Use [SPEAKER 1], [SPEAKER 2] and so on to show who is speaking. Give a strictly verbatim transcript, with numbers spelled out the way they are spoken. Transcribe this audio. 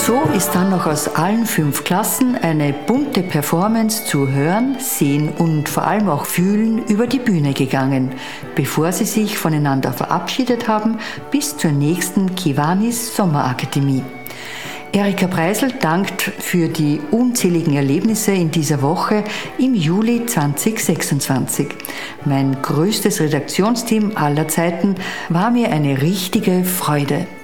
[SPEAKER 1] So ist dann noch aus allen fünf Klassen eine bunte Performance zu hören, sehen und vor allem auch fühlen über die Bühne gegangen, bevor sie sich voneinander verabschiedet haben bis zur nächsten Kiwanis Sommerakademie. Erika Preisel dankt für die unzähligen Erlebnisse in dieser Woche im Juli zweitausendsechsundzwanzig. Mein größtes Redaktionsteam aller Zeiten war mir eine richtige Freude.